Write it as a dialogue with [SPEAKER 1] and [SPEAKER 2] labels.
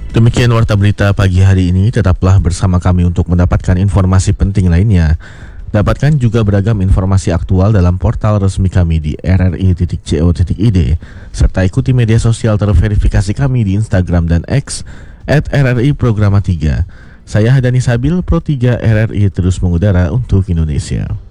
[SPEAKER 1] Demikian warta berita pagi hari ini, tetaplah bersama kami untuk mendapatkan informasi penting lainnya. Dapatkan juga beragam informasi aktual dalam portal resmi kami di rri.co.id, serta ikuti media sosial terverifikasi kami di Instagram dan X @RRI Programa 3. Saya Hadani Sabil, Pro 3 RRI terus mengudara untuk Indonesia.